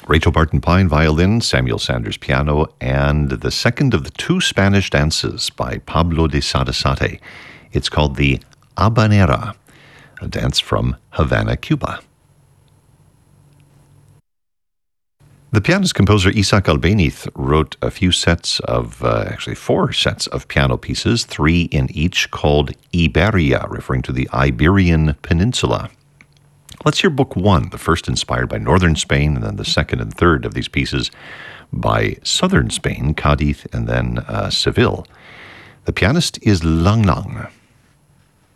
Rachel Barton Pine, violin, Samuel Sanders, piano, and the second of the two Spanish dances by Pablo de Sarasate. It's called the Habanera, a dance from Havana, Cuba. The pianist-composer Isaac Albéniz wrote a few sets of, actually 4 sets of piano pieces, 3 in each, called Iberia, referring to the Iberian Peninsula. Let's hear Book 1, the first inspired by northern Spain, and then the second and third of these pieces by southern Spain, Cádiz, and then Seville. The pianist is Lang Lang.